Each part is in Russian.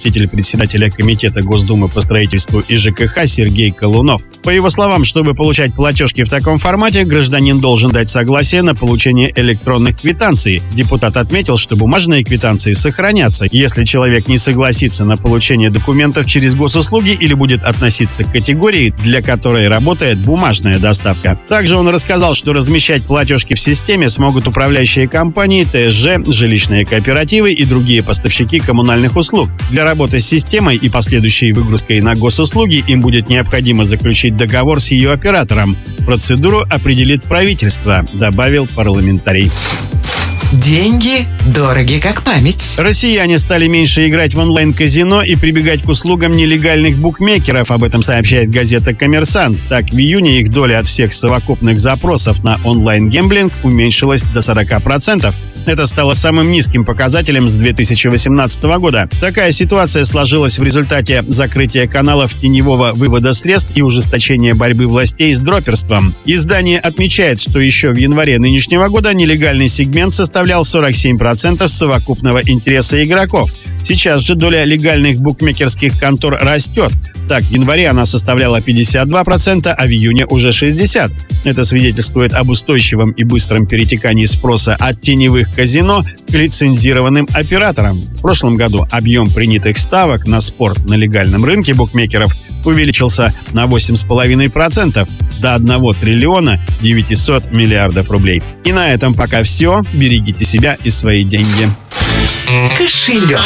заместитель председателя Комитета Госдумы по строительству и ЖКХ Сергей Колунов. По его словам, чтобы получать платежки в таком формате, гражданин должен дать согласие на получение электронных квитанций. Депутат отметил, что бумажные квитанции сохранятся, если человек не согласится на получение документов через госуслуги или будет относиться к категории, для которой работает бумажная доставка. Также он рассказал, что размещать платежки в системе смогут управляющие компании, ТСЖ, жилищные кооперативы и другие поставщики коммунальных услуг. Для работы с системой и последующей выгрузкой на госуслуги им будет необходимо заключить договор с ее оператором. Процедуру определит правительство, добавил парламентарий. Деньги дороги как память. Россияне стали меньше играть в онлайн-казино и прибегать к услугам нелегальных букмекеров. Об этом сообщает газета «Коммерсант». Так, в июне их доля от всех совокупных запросов на онлайн-гемблинг уменьшилась до 40%. Это стало самым низким показателем с 2018 года. Такая ситуация сложилась в результате закрытия каналов теневого вывода средств и ужесточения борьбы властей с дроперством. Издание отмечает, что еще в январе нынешнего года нелегальный сегмент составлял 47% совокупного интереса игроков. Сейчас же доля легальных букмекерских контор растет. Так, в январе она составляла 52%, а в июне уже 60%. Это свидетельствует об устойчивом и быстром перетекании спроса от теневых казино к лицензированным операторам. В прошлом году объем принятых ставок на спорт на легальном рынке букмекеров увеличился на 8,5% до 1 триллиона 900 миллиардов рублей. И на этом пока все. Берегите себя и свои деньги. Кошелек.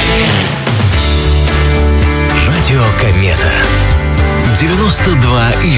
Радио Комета. 92,8.